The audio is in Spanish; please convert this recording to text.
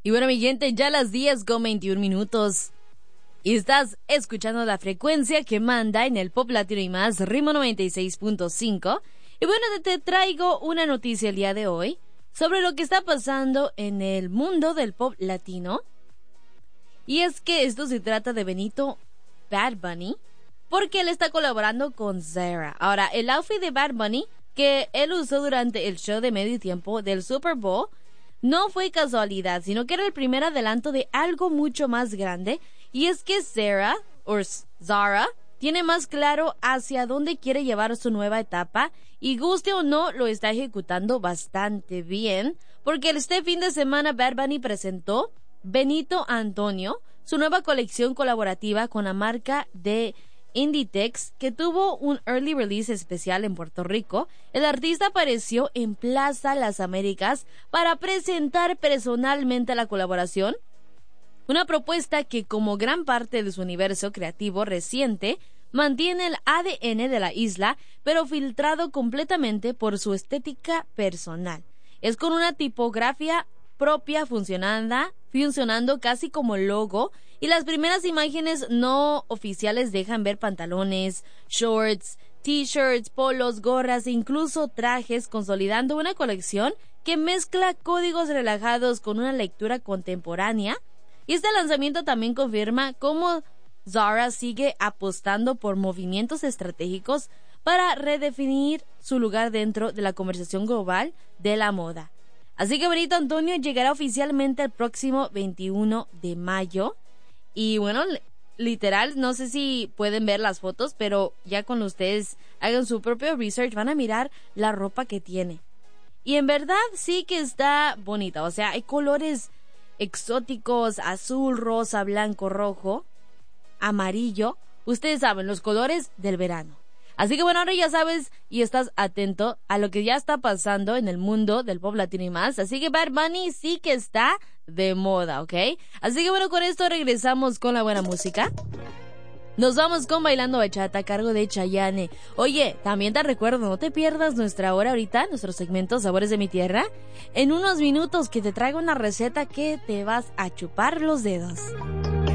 Y bueno, mi gente, ya las 10:21. Y estás escuchando la frecuencia que manda en el Pop Latino y más, Ritmo 96.5. Y bueno, te traigo una noticia el día de hoy sobre lo que está pasando en el mundo del pop latino. Y es que esto se trata de Benito Bad Bunny, porque él está colaborando con Zara. Ahora, el outfit de Bad Bunny que él usó durante el show de medio tiempo del Super Bowl no fue casualidad, sino que era el primer adelanto de algo mucho más grande. Y es que Zara tiene más claro hacia dónde quiere llevar su nueva etapa, y guste o no, lo está ejecutando bastante bien, porque este fin de semana Bad Bunny presentó Benito Antonio, su nueva colección colaborativa con la marca de Inditex, que tuvo un early release especial en Puerto Rico. El artista apareció en Plaza Las Américas para presentar personalmente la colaboración, una propuesta que, como gran parte de su universo creativo reciente, mantiene el ADN de la isla, pero filtrado completamente por su estética personal. Es con una tipografía propia funcionando casi como logo, y las primeras imágenes no oficiales dejan ver pantalones, shorts, t-shirts, polos, gorras e incluso trajes, consolidando una colección que mezcla códigos relajados con una lectura contemporánea. Y este lanzamiento también confirma cómo Zara sigue apostando por movimientos estratégicos para redefinir su lugar dentro de la conversación global de la moda. Así que Benito Antonio llegará oficialmente el próximo 21 de mayo. Y bueno, literal, no sé si pueden ver las fotos, pero ya cuando ustedes hagan su propio research van a mirar la ropa que tiene. Y en verdad sí que está bonita. O sea, hay colores exóticos: azul, rosa, blanco, rojo, amarillo. Ustedes saben, los colores del verano. Así que bueno, ahora ya sabes y estás atento a lo que ya está pasando en el mundo del pop latino y más. Así que Bad Bunny sí que está de moda, ¿ok? Así que bueno, con esto regresamos con la buena música. Nos vamos con Bailando Bachata a cargo de Chayanne. Oye, también te recuerdo, no te pierdas nuestra hora ahorita, nuestro segmento Sabores de mi Tierra. En unos minutos que te traigo una receta que te vas a chupar los dedos.